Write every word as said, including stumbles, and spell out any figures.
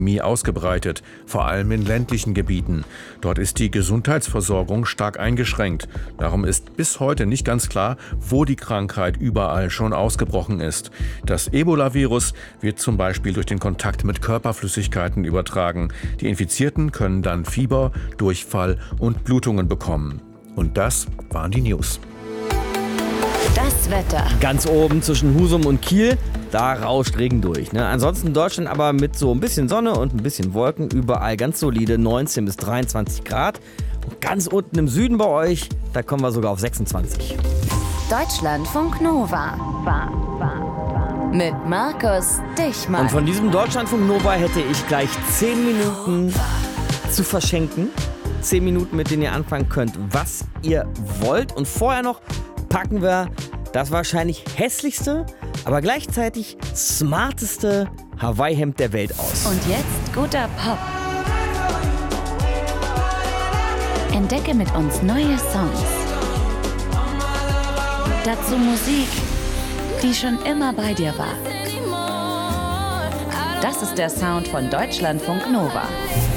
ausgebreitet, vor allem in ländlichen Gebieten. Dort ist die Gesundheitsversorgung stark eingeschränkt. Darum ist bis heute nicht ganz klar, wo die Krankheit überall schon ausgebrochen ist. Das Ebola-Virus wird zum Beispiel durch den Kontakt mit Körperflüssigkeiten übertragen. Die Infizierten können dann Fieber, Durchfall und Blutungen bekommen. Und das waren die News. Das Wetter. Ganz oben zwischen Husum und Kiel, da rauscht Regen durch. Ne? Ansonsten Deutschland aber mit so ein bisschen Sonne und ein bisschen Wolken, überall ganz solide neunzehn bis dreiundzwanzig Grad. Und ganz unten im Süden bei euch, da kommen wir sogar auf sechsundzwanzig. Deutschlandfunk Nova. War, war, war. Mit Markus Dichmann. Und von diesem Deutschlandfunk Nova hätte ich gleich zehn Minuten zu verschenken. zehn Minuten, mit denen ihr anfangen könnt, was ihr wollt. Und vorher noch packen wir das wahrscheinlich hässlichste, aber gleichzeitig smarteste Hawaii-Hemd der Welt aus. Und jetzt guter Pop. Entdecke mit uns neue Songs. Dazu Musik, die schon immer bei dir war. Das ist der Sound von Deutschlandfunk Nova.